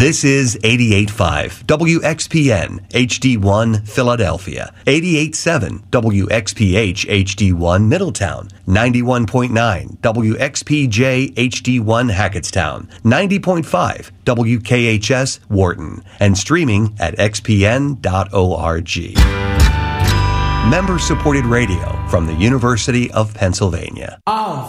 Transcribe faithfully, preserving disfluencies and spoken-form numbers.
This is eighty-eight point five W X P N H D one Philadelphia, eighty-eight point seven W X P H H D one Middletown, ninety-one point nine W X P J H D one Hackettstown, ninety point five W K H S Wharton, and streaming at x p n dot org. Member-supported radio from the University of Pennsylvania. On